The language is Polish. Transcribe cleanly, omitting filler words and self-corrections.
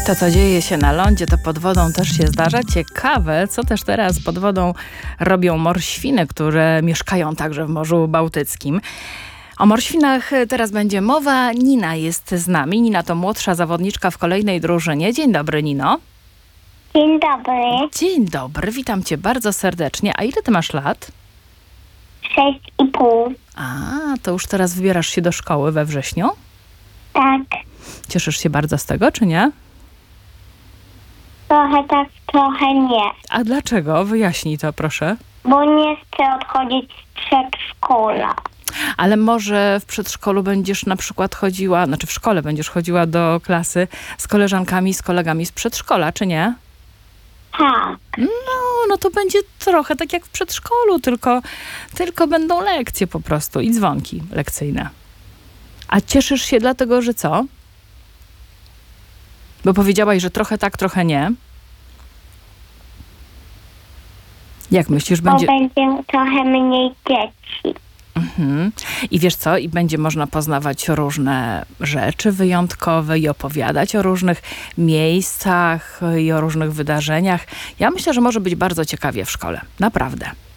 To, co dzieje się na lądzie, to pod wodą też się zdarza. Ciekawe, co też teraz pod wodą robią morświny, które mieszkają także w Morzu Bałtyckim. O morświnach teraz będzie mowa. Nina jest z nami. Nina to młodsza zawodniczka w kolejnej drużynie. Dzień dobry, Nino. Dzień dobry. Dzień dobry, witam cię bardzo serdecznie. A ile ty masz lat? 6,5. A, to już teraz wybierasz się do szkoły we wrześniu? Tak. Cieszysz się bardzo z tego, czy nie? Trochę tak, trochę nie. A dlaczego? Wyjaśnij to, proszę. Bo nie chcę odchodzić z przedszkola. Ale może w przedszkolu będziesz na przykład chodziła, znaczy w szkole będziesz chodziła do klasy z koleżankami, z kolegami z przedszkola, czy nie? Tak. No to będzie trochę tak jak w przedszkolu, tylko będą lekcje po prostu i dzwonki lekcyjne. A cieszysz się dlatego, że co? Bo powiedziałaś, że trochę tak, trochę nie. Jak myślisz, będzie... Bo będzie trochę mniej dzieci. Mhm. I wiesz co? I będzie można poznawać różne rzeczy wyjątkowe i opowiadać o różnych miejscach i o różnych wydarzeniach. Ja myślę, że może być bardzo ciekawie w szkole. Naprawdę.